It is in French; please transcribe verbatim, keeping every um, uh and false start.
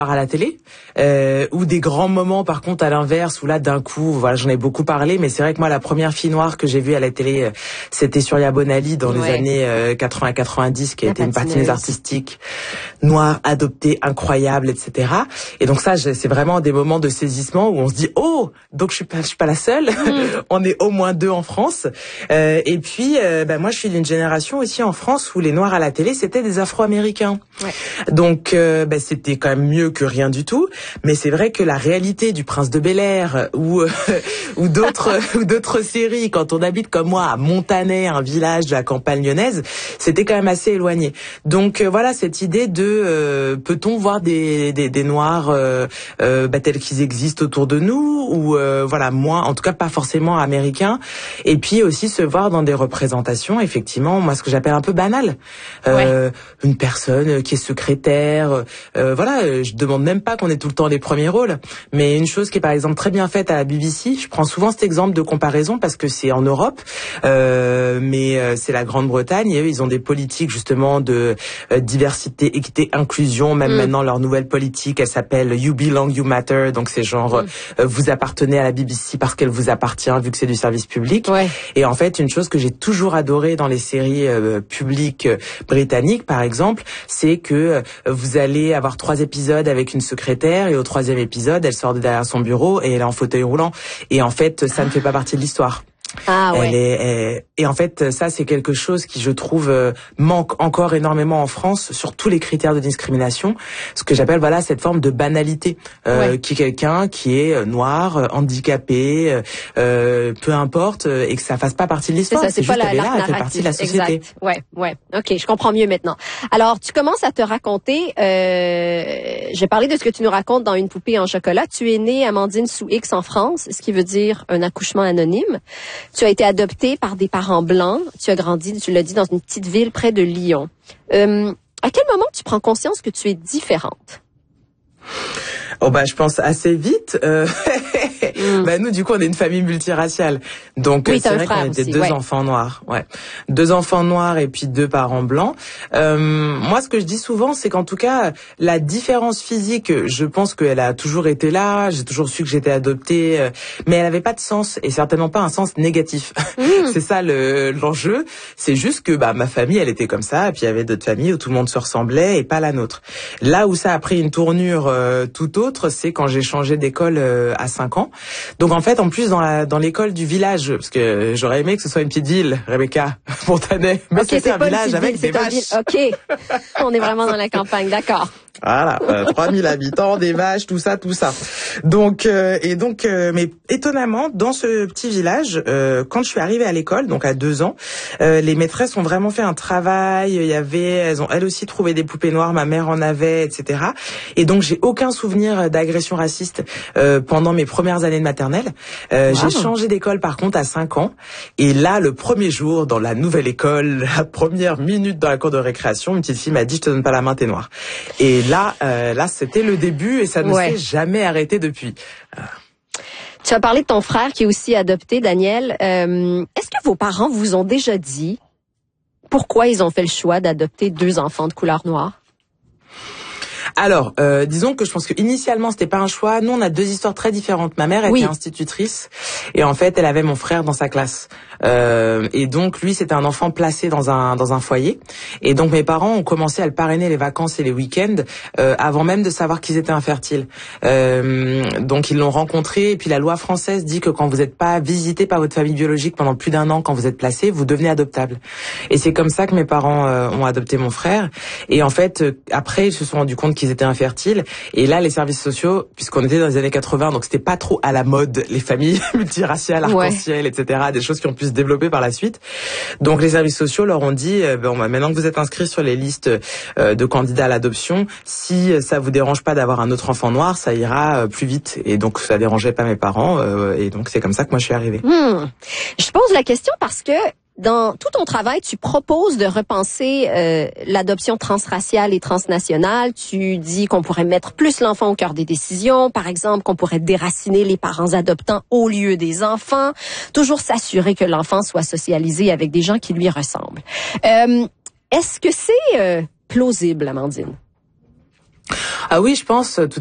à la télé, euh, ou des grands moments par contre à l'inverse où là d'un coup, voilà, j'en ai beaucoup parlé, mais c'est vrai que moi la première fille noire que j'ai vue à la télé, euh, c'était Surya Bonali dans ouais. les années euh, quatre-vingts quatre-vingt-dix, qui a la été patineuse. Une patineuse artistique noire, adoptée, incroyable, et cetera. Et donc ça, c'est vraiment des moments de saisissement où on se dit oh, donc je suis pas, je suis pas la seule, mmh. on est au moins deux en France. Euh, et puis, euh, bah, moi je suis d'une génération aussi en France où les noirs à la télé c'était des Afro-Américains. Ouais. Donc euh, bah, c'était quand même mieux que rien du tout, mais c'est vrai que la réalité du Prince de Bel-Air ou euh, ou d'autres ou d'autres séries, quand on habite comme moi à Montanet, un village de la campagne lyonnaise, c'était quand même assez éloigné. Donc euh, voilà cette idée de euh, peut-on voir des des, des noirs euh, euh, bah, tels qu'ils existent autour de nous ou euh, voilà moins, en tout cas pas forcément américains, et puis aussi se voir dans des représentations effectivement, moi ce que j'appelle un peu banales, euh, ouais. une personne qui est secrétaire, euh, voilà, je demande même pas qu'on ait tout le temps les premiers rôles, mais une chose qui est par exemple très bien faite à la B B C, je prends souvent cet exemple de comparaison parce que c'est en Europe, euh, mais euh, c'est la Grande-Bretagne et eux ils ont des politiques justement de euh, diversité, équité, inclusion, même mm. maintenant leur nouvelle politique elle s'appelle You Belong, You Matter, donc c'est genre mm. euh, vous appartenez à la B B C parce qu'elle vous appartient vu que c'est du service public. Ouais. Et en fait une chose que j'ai toujours adorée dans les séries euh, publiques euh, britanniques par exemple, c'est que euh, vous allez avoir trois épisodes avec une secrétaire et au troisième épisode, elle sort de derrière son bureau et elle est en fauteuil roulant. Et en fait, ça ne fait pas partie de l'histoire. Ah ouais. Elle est, elle, et en fait, ça c'est quelque chose qui, je trouve, euh, manque encore énormément en France sur tous les critères de discrimination. Ce que j'appelle, voilà, cette forme de banalité, euh, ouais. qui est quelqu'un qui est noir, handicapé, euh, peu importe, et que ça fasse pas partie de l'histoire. C'est, ça, c'est, c'est juste pas la, elle est là, elle fait partie de la société. Exact. Ouais, ouais. Ok, je comprends mieux maintenant. Alors, tu commences à te raconter. Euh, j'ai parlé de ce que tu nous racontes dans Une poupée en chocolat. Tu es née Amandine sous X en France, ce qui veut dire un accouchement anonyme. Tu as été adoptée par des parents blancs. Tu as grandi, tu l'as dit, dans une petite ville près de Lyon. Euh, à quel moment tu prends conscience que tu es différente? Oh bah je pense assez vite. Euh, mm. Bah nous du coup on est une famille multiraciale, donc oui, c'est vrai qu'on était aussi, deux ouais. enfants noirs, ouais, deux enfants noirs et puis deux parents blancs. Euh, moi ce que je dis souvent c'est qu'en tout cas la différence physique, je pense qu'elle a toujours été là. J'ai toujours su que j'étais adoptée, euh, mais elle avait pas de sens et certainement pas un sens négatif. Mm. C'est ça le l'enjeu. C'est juste que bah ma famille elle était comme ça et puis il y avait d'autres familles où tout le monde se ressemblait et pas la nôtre. Là où ça a pris une tournure euh, tout autre, c'est quand j'ai changé d'école euh, à cinq ans. Donc en fait, en plus dans la dans l'école du village, parce que j'aurais aimé que ce soit une petite ville, Rebecca, Montanet, mais okay, c'est un village avec ville, des vaches. Ok, on est vraiment dans la campagne, d'accord. Voilà, euh, trois mille habitants, des vaches, tout ça, tout ça. Donc euh, et donc, euh, mais étonnamment, dans ce petit village, euh, quand je suis arrivée à l'école, donc à deux ans, euh, les maîtresses ont vraiment fait un travail. Il y avait, elles ont elles aussi trouvé des poupées noires, ma mère en avait, et cetera. Et donc j'ai aucun souvenir d'agression raciste euh, pendant mes premières années de maternelle. Euh, wow. J'ai changé d'école par contre à cinq ans. Et là, le premier jour dans la nouvelle école, la première minute dans la cour de récréation, une petite fille m'a dit "Je te donne pas la main, t'es noire." Et là, euh, là, c'était le début et ça ne ouais. s'est jamais arrêté depuis. Euh. Tu as parlé de ton frère qui est aussi adopté, Daniel. Euh, est-ce que vos parents vous ont déjà dit pourquoi ils ont fait le choix d'adopter deux enfants de couleur noire? Alors, euh, disons que je pense que initialement c'était pas un choix. Nous, on a deux histoires très différentes. Ma mère était oui. institutrice et en fait, elle avait mon frère dans sa classe. Euh, et donc lui, c'était un enfant placé dans un dans un foyer. Et donc mes parents ont commencé à le parrainer les vacances et les week-ends euh, avant même de savoir qu'ils étaient infertiles. Euh, donc ils l'ont rencontré. Et puis la loi française dit que quand vous n'êtes pas visité par votre famille biologique pendant plus d'un an, quand vous êtes placé, vous devenez adoptable. Et c'est comme ça que mes parents euh, ont adopté mon frère. Et en fait, euh, après, ils se sont rendus compte qu'ils étaient infertiles. Et là, les services sociaux, puisqu'on était dans les années quatre-vingts, donc c'était pas trop à la mode les familles multiraciales, arc-en-ciel, ouais. et cetera. Des choses qui ont pu se développer par la suite. Donc les services sociaux leur ont dit euh, bon, bah, maintenant que vous êtes inscrits sur les listes euh, de candidats à l'adoption, si ça vous dérange pas d'avoir un autre enfant noir, ça ira euh, plus vite. Et donc ça dérangeait pas mes parents. Euh, et donc c'est comme ça que moi je suis arrivée. Hmm. Je pose la question parce que dans tout ton travail, tu proposes de repenser euh, l'adoption transraciale et transnationale. Tu dis qu'on pourrait mettre plus l'enfant au cœur des décisions, par exemple, qu'on pourrait déraciner les parents adoptants au lieu des enfants, toujours s'assurer que l'enfant soit socialisé avec des gens qui lui ressemblent. Euh, est-ce que c'est euh, plausible, Amandine? Ah oui, je pense tout